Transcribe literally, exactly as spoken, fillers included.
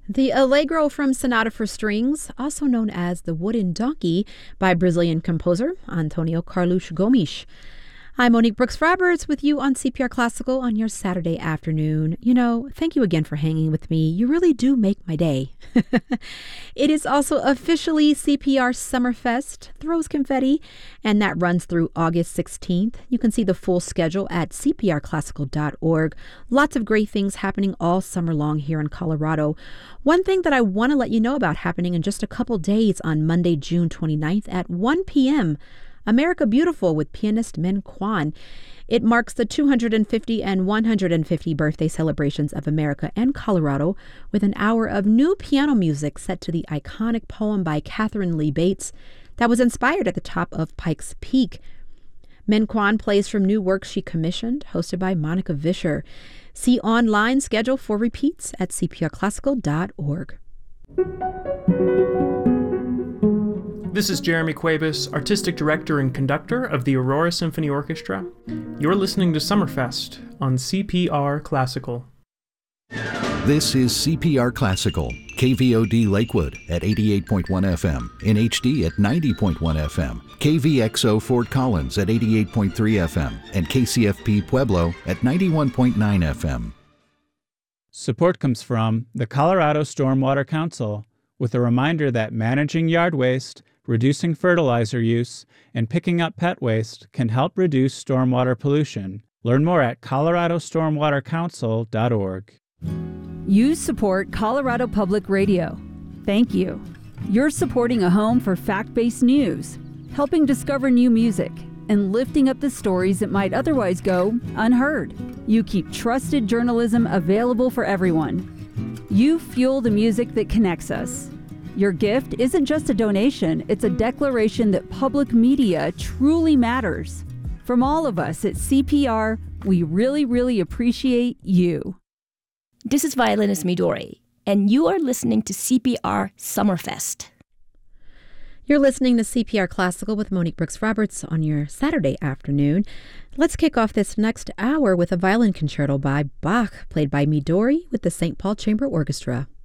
The Allegro from Sonata for Strings, also known as the Wooden Donkey, by Brazilian composer Antonio Carlos Gomes. I'm Monique Brooks-Roberts with you on C P R Classical on your Saturday afternoon. You know, thank you again for hanging with me. You really do make my day. It is also officially C P R Summerfest, throws confetti, and that runs through August sixteenth. You can see the full schedule at c p r classical dot org. Lots of great things happening all summer long here in Colorado. One thing that I want to let you know about happening in just a couple days on Monday, June twenty-ninth at one p.m., America Beautiful with pianist Min Kwan. It marks the two hundred fifty and one hundred fifty birthday celebrations of America and Colorado with an hour of new piano music set to the iconic poem by Catherine Lee Bates that was inspired at the top of Pikes Peak. Min Kwan plays from new works she commissioned, hosted by Monica Vischer. See online schedule for repeats at c p r classical dot org. This is Jeremy Cuevas, Artistic Director and Conductor of the Aurora Symphony Orchestra. You're listening to Summerfest on C P R Classical. This is C P R Classical, K V O D Lakewood at eighty-eight point one F M, in H D at ninety point one F M, K V X O Fort Collins at eighty-eight point three F M, and K C F P Pueblo at ninety-one point nine F M. Support comes from the Colorado Stormwater Council, with a reminder that managing yard waste, reducing fertilizer use, and picking up pet waste can help reduce stormwater pollution. Learn more at colorado stormwater council dot org. You support Colorado Public Radio. Thank you. You're supporting a home for fact-based news, helping discover new music, and lifting up the stories that might otherwise go unheard. You keep trusted journalism available for everyone. You fuel the music that connects us. Your gift isn't just a donation, it's a declaration that public media truly matters. From all of us at C P R, we really, really appreciate you. This is violinist Midori, and you are listening to C P R Summerfest. You're listening to C P R Classical with Monique Brooks-Roberts on your Saturday afternoon. Let's kick off this next hour with a violin concerto by Bach, played by Midori with the Saint Paul Chamber Orchestra.